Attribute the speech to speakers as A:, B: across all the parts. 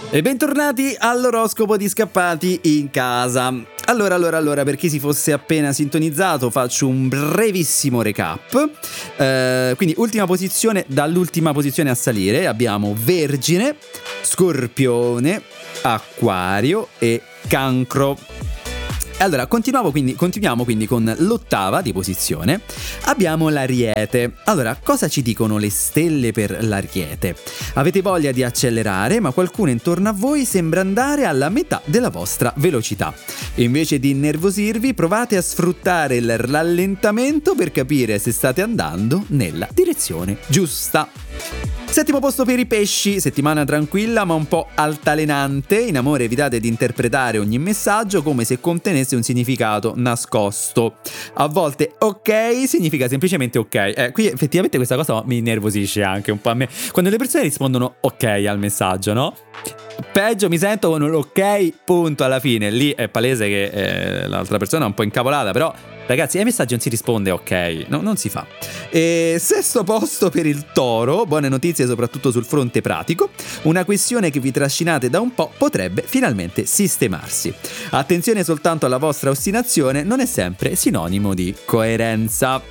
A: E bentornati all'oroscopo di Scappati in casa. Allora, per chi si fosse appena sintonizzato, faccio un brevissimo recap. Quindi, ultima posizione, dall'ultima posizione a salire abbiamo Vergine, Scorpione, Acquario e Cancro. Allora, continuiamo quindi con l'ottava di posizione. Abbiamo l'Ariete. Allora, cosa ci dicono le stelle per l'Ariete? Avete voglia di accelerare, ma qualcuno intorno a voi sembra andare alla metà della vostra velocità. Invece di innervosirvi, provate a sfruttare il rallentamento per capire se state andando nella direzione giusta. Settimo posto per i pesci, settimana tranquilla ma un po' altalenante. In amore evitate di interpretare ogni messaggio come se contenesse un significato nascosto. A volte ok significa semplicemente ok. Qui effettivamente questa cosa mi innervosisce anche un po' a me. Quando le persone rispondono ok al messaggio, no? Peggio mi sento con l'ok punto alla fine. Lì è palese che l'altra persona è un po' incavolata, però ragazzi, ai messaggi non si risponde ok, no, non si fa. E sesto posto per il Toro, buone notizie soprattutto sul fronte pratico. Una questione che vi trascinate da un po' potrebbe finalmente sistemarsi. Attenzione soltanto alla vostra ostinazione, non è sempre sinonimo di coerenza.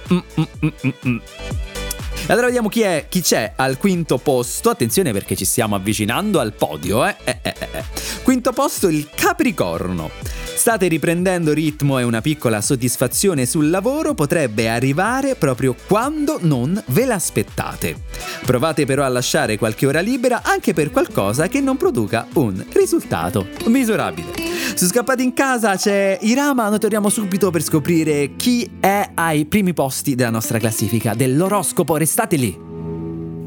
A: Allora vediamo chi c'è al quinto posto. Attenzione perché ci stiamo avvicinando al podio. Quinto posto il Capricorno. State riprendendo ritmo e una piccola soddisfazione sul lavoro potrebbe arrivare proprio quando non ve l'aspettate. Provate però a lasciare qualche ora libera anche per qualcosa che non produca un risultato misurabile. Su Scappati in casa c'è Irama, noi torniamo subito per scoprire chi è ai primi posti della nostra classifica dell'oroscopo. Restate lì.